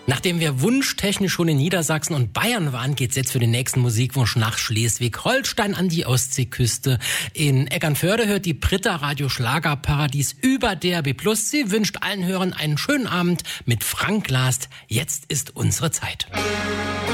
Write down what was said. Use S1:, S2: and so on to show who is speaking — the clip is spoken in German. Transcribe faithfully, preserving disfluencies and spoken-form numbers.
S1: Nachdem wir wunschtechnisch schon in Niedersachsen und Bayern waren, geht's jetzt für den nächsten Musikwunsch nach Schleswig-Holstein an die Ostseeküste. In Eckernförde hört die Britta Radio Schlagerparadies über D R B Plus. Sie wünscht allen Hörern einen schönen Abend mit Frank Last. Jetzt ist unsere Zeit.